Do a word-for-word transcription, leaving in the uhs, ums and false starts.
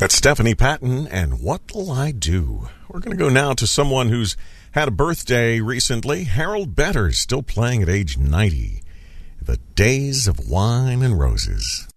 That's Stephanie Patton and What'll I Do? We're going to go now to someone who's had a birthday recently. Harold Betters, still playing at age ninety. The Days of Wine and Roses.